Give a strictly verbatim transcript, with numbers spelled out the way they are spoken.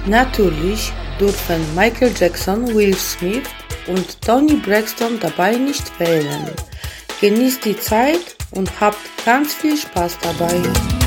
Natürlich dürfen Michael Jackson, Will Smith und Toni Braxton dabei nicht fehlen. Genießt die Zeit und habt ganz viel Spaß dabei.